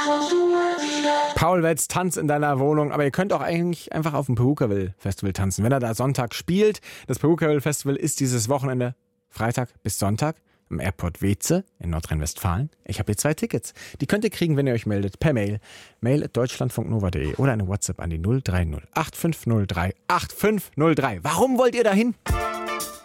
Paul Wetz, Tanz in deiner Wohnung. Aber ihr könnt auch eigentlich einfach auf dem Pehukaville Festival tanzen, wenn er da Sonntag spielt. Das Pehukaville Festival ist dieses Wochenende Freitag bis Sonntag im Airport Weeze in Nordrhein-Westfalen. Ich habe hier 2 Tickets. Die könnt ihr kriegen, wenn ihr euch meldet, per Mail. mail@deutschlandfunknova.de oder eine WhatsApp an die 030 8503 8503. Warum wollt ihr dahin?